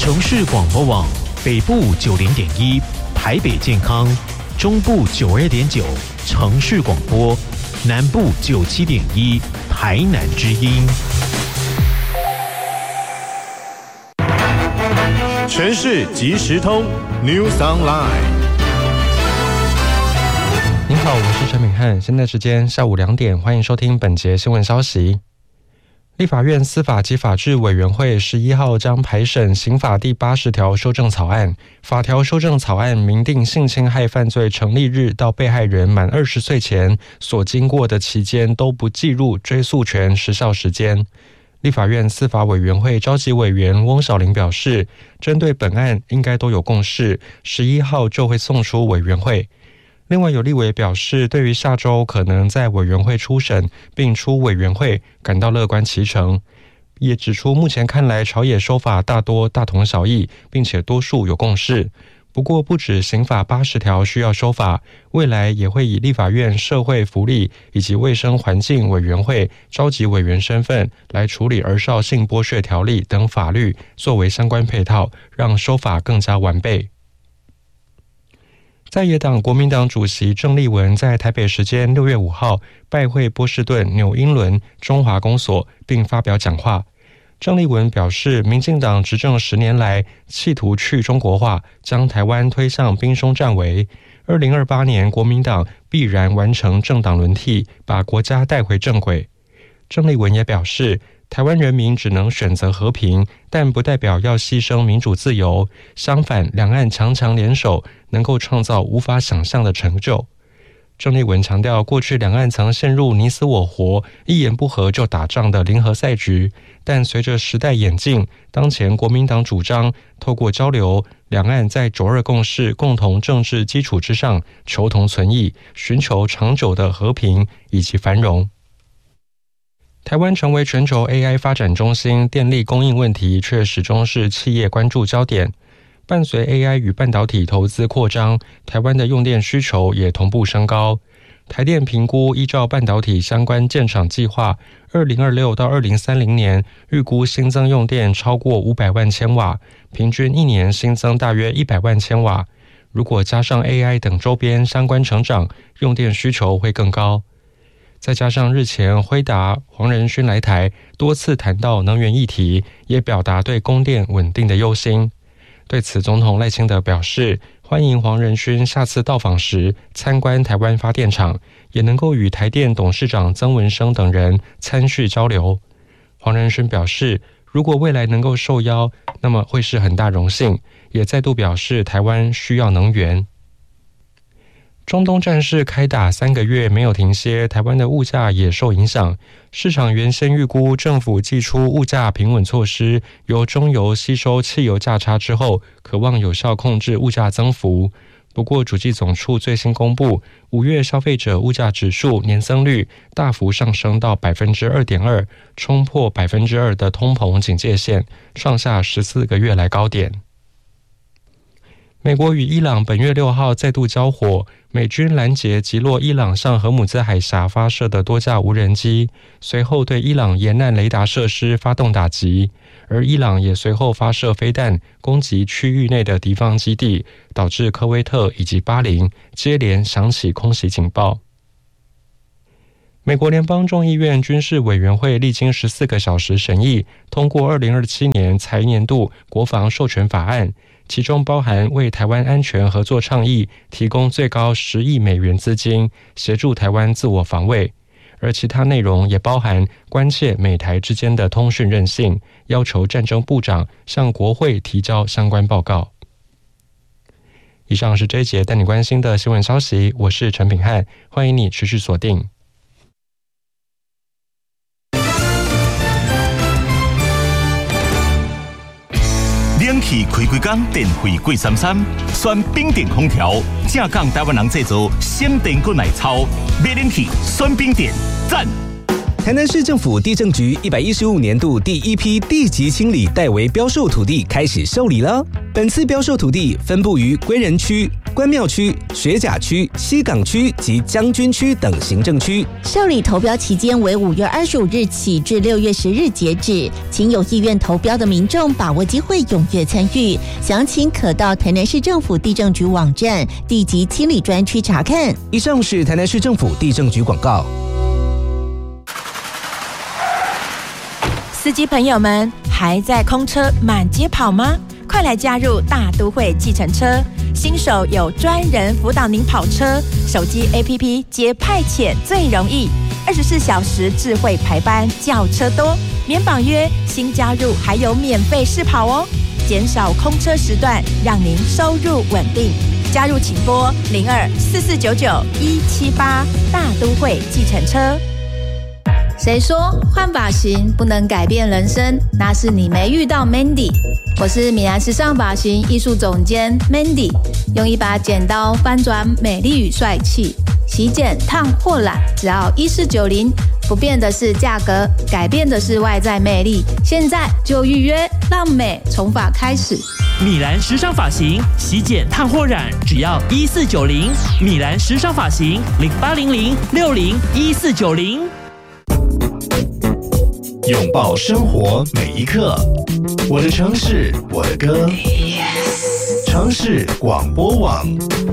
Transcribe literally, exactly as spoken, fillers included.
城市广播网北部九零点一，台北健康，中部九二点九，城市广播，南部九七点一，台南之音。 全市即时通 News Online。 您好，我是陈敏汉，现在时间下午两点，欢迎收听本节新闻消息。立法院司法及法制委员会十一号将排审刑法第八十条修正草案，法条修正草案明定性侵害犯罪成立日到被害人满二十岁前所经过的期间都不计入追诉权时效时间。立法院司法委员会召集委员翁小玲表示，针对本案应该都有共识，十一号就会送出委员会。另外有立委表示，对于下周可能在委员会初审并出委员会感到乐观其成，也指出目前看来朝野修法大多大同小异，并且多数有共识。不过不止刑法八十条需要修法，未来也会以立法院社会福利以及卫生环境委员会召集委员身份来处理儿少性剥削条例等法律作为相关配套，让修法更加完备。在野党国民党主席郑丽文在台北时间六月五号拜会波士顿纽英伦中华公所，并发表讲话。郑丽文表示，民进党执政十年来企图去中国化，将台湾推向兵凶战危。二零二八年国民党必然完成政党轮替，把国家带回正轨。郑丽文也表示，台湾人民只能选择和平，但不代表要牺牲民主自由。相反，两岸强强联手，能够创造无法想象的成就。郑丽文强调，过去两岸曾陷入你死我活、一言不合就打仗的零和赛局，但随着时代演进，当前国民党主张透过交流，两岸在九二共识共同政治基础之上求同存异，寻求长久的和平以及繁荣。台湾成为全球 A I 发展中心，电力供应问题却始终是企业关注焦点。伴随 A I 与半导体投资扩张，台湾的用电需求也同步升高。台电评估，依照半导体相关建厂计划，二零二六到二零三零年预估新增用电超过五百万千瓦，平均一年新增大约一百万千瓦。如果加上 A I 等周边相关成长，用电需求会更高。再加上日前辉达黄仁勋来台，多次谈到能源议题，也表达对供电稳定的忧心。对此，总统赖清德表示，欢迎黄仁勋下次到访时参观台湾发电厂，也能够与台电董事长曾文生等人参叙交流。黄仁勋表示，如果未来能够受邀，那么会是很大荣幸，也再度表示台湾需要能源。中东战事开打三个月没有停歇，台湾的物价也受影响。市场原先预估政府祭出物价平稳措施，由中油吸收汽油价差之后，可望有效控制物价增幅。不过主计总处最新公布，五月消费者物价指数年增率大幅上升到 百分之二点二， 冲破 百分之二 的通膨警戒线，创下十四个月来高点。美国与伊朗本月六号再度交火，美军拦截击落伊朗向荷姆兹海峡发射的多架无人机，随后对伊朗沿岸雷达设施发动打击，而伊朗也随后发射飞弹攻击区域内的敌方基地，导致科威特以及巴林接连响起空袭警报。美国联邦众议院军事委员会历经十四个小时审议，通过二零二七年财年度国防授权法案，其中包含为台湾安全合作倡议提供最高十亿美元资金，协助台湾自我防卫。而其他内容也包含关切美台之间的通讯韧性，要求战争部长向国会提交相关报告。以上是这一节带你关心的新闻消息，我是陈品翰，欢迎你持续锁定。 冷气开开工，电费贵三三，选冰点空调，正港台湾人制造，鲜电滚奶超，买冷气选冰点，赞！ 台南市政府地政局一百一十五年度第一批地级清理代为标售土地开始受理了。本次标售土地分布于归仁区、 关庙区、学甲区、西港区及将军区等行政区。 受理投标期间为五月二十五日起至六月十日截止，请有意愿投标的民众把握机会，踊跃参与。详情可到台南市政府地政局网站地籍清理专区查看。 以上是台南市政府地政局广告。 司机朋友们，还在空车满街跑吗？快来加入大都会计程车，新手有专人辅导您跑车，手机 A P P 接派遣最容易，二十四小时智慧排班，轿车多，免绑约，新加入还有免费试跑哦，减少空车时段，让您收入稳定。加入请拨零二四四九九一七八，大都会计程车。 谁说换发型不能改变人生？那是你没遇到 Mandy。我是米兰时尚发型艺术总监 Mandy， 用一把剪刀翻转美丽与帅气，洗剪烫或染，只要一四九零。不变的是价格，改变的是外在魅力。现在就预约，让美从发开始。 米兰时尚发型洗剪烫或染，只要一四九零。米兰时尚发型零八零零六零一四九零。 拥抱生活每一刻，我的城市，我的歌。城市广播网。